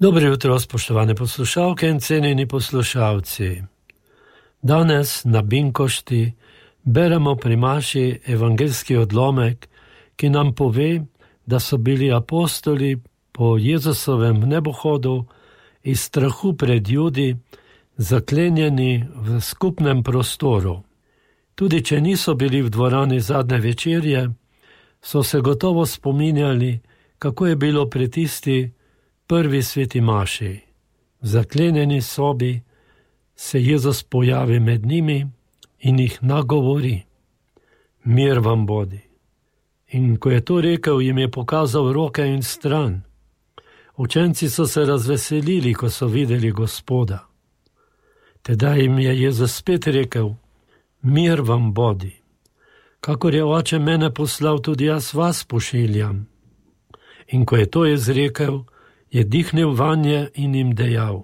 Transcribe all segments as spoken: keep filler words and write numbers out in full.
Dobro jutro, spoštovane poslušalke in cenjeni poslušalci. Danes na Binkošti beremo pri maši evangeljski odlomek, ki nam pove, da so bili apostoli po Jezusovem nebohodu iz strahu pred Judi zaklenjeni v skupnem prostoru. Tudi če niso bili v dvorani zadnje večerje, so se gotovo spominjali, kako je bilo pri tisti prvi sveti maši. V zaklenjeni sobi se Jezus pojavi med njimi in jih nagovori: mir vam bodi. In ko je to rekel, jim je pokazal roke in stran. Učenci so se razveselili, ko so videli Gospoda. Tedaj jim je Jezus spet rekel: mir vam bodi. Kakor je Oče mene poslal, tudi jaz vas pošiljam. In ko je to izrekel, je dihnil vanje in jim dejal: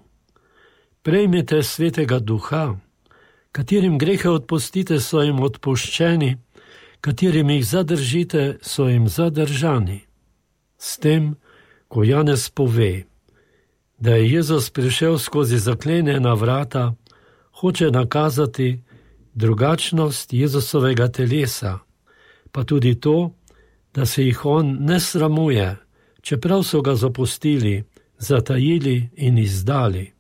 prejmite svetega duha, katerim grehe odpustite, so jim odpuščeni, katerim jih zadržite, so jim zadržani. S tem, ko Janez pove, da je Jezus prišel skozi zaklenjena vrata, hoče nakazati drugačnost Jezusovega telesa, pa tudi to, da se jih on ne sramuje, čeprav so ga zapustili, zatajili in izdali.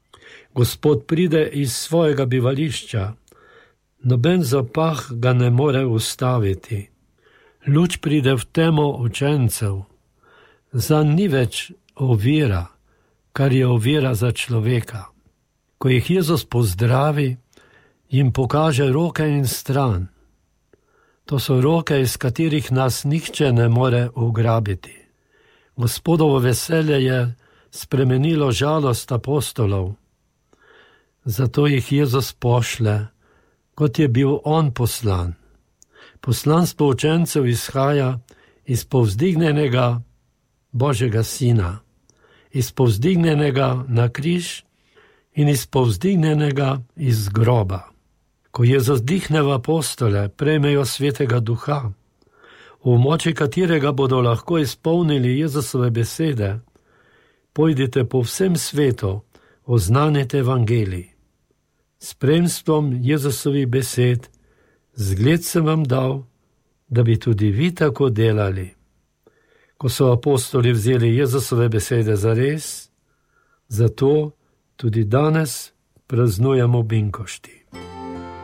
Gospod pride iz svojega bivališča, noben zapah ga ne more ustaviti. Luč pride v temo učencev, zanj ni več ovira, kar je ovira za človeka. Ko jih Jezus pozdravi, jim pokaže roke in stran. To so roke, iz katerih nas nihče ne more ugrabiti. Gospodovo veselje je spremenilo žalost apostolov. Zato jih Jezus pošle, kot je bil on poslan. Poslanstvo učencev izhaja iz povzdignjenega Božjega Sina, iz povzdignjenega na križ in iz povzdignjenega iz groba. Ko Jezus dihne v apostole, prejmejo svetega duha, v moči katerega bodo lahko izpolnili Jezusove besede: pojdite po vsem svetu, oznanite evangelij. Spremstvom Jezusovih besed: zgled sem vam dal, da bi tudi vi tako delali. Ko so apostoli vzeli Jezusove besede zares, zato tudi danes praznujemo Binkošti.